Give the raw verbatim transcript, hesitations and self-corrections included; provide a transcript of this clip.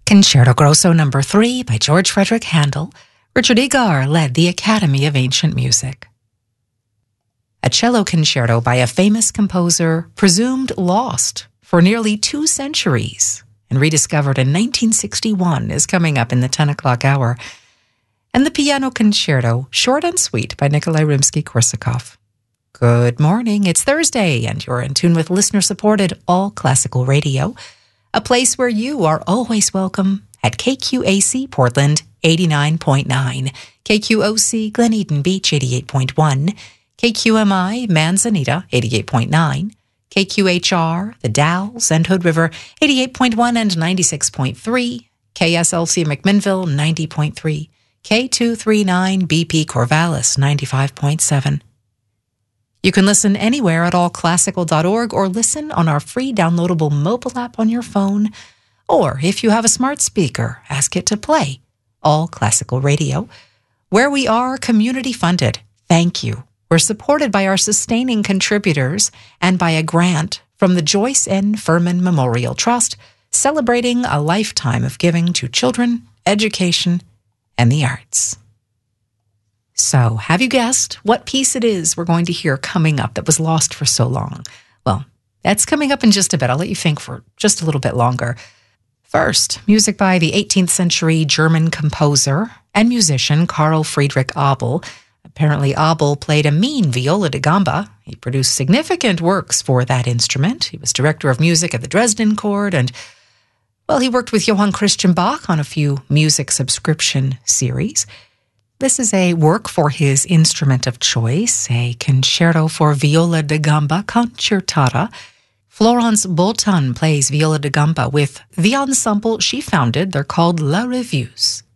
Concerto Grosso Number three by George Frederick Handel. Richard Egar led the Academy of Ancient Music. A cello concerto by a famous composer presumed lost for nearly two centuries and rediscovered in nineteen sixty-one is coming up in the ten o'clock hour. And the piano concerto, short and sweet, by Nikolai Rimsky-Korsakov. Good morning. It's Thursday, and you're in tune with listener-supported All Classical Radio, a place where you are always welcome at K Q A C Portland eighty-nine point nine, K Q O C Glen Eden Beach eighty-eight point one, K Q M I Manzanita eighty-eight point nine, K Q H R The Dalles and Hood River eighty-eight point one and ninety-six point three, K S L C McMinnville ninety point three, K two thirty-nine B P Corvallis ninety-five point seven. You can listen anywhere at all classical dot org or listen on our free downloadable mobile app on your phone. Or if you have a smart speaker, ask it to play All Classical Radio, where we are community funded. Thank you. We're supported by our sustaining contributors and by a grant from the Joyce N. Furman Memorial Trust, celebrating a lifetime of giving to children, education, and the arts. So, have you guessed what piece it is we're going to hear coming up that was lost for so long? Well, that's coming up in just a bit. I'll let you think for just a little bit longer. First, music by the eighteenth century German composer and musician Carl Friedrich Abel. Apparently, Abel played a mean viola da gamba. He produced significant works for that instrument. He was director of music at the Dresden Court, and, well, he worked with Johann Christian Bach on a few music subscription series. This is a work for his instrument of choice, a concerto for viola da gamba concertata. Florence Bolton plays viola da gamba with the ensemble she founded. They're called La Revues.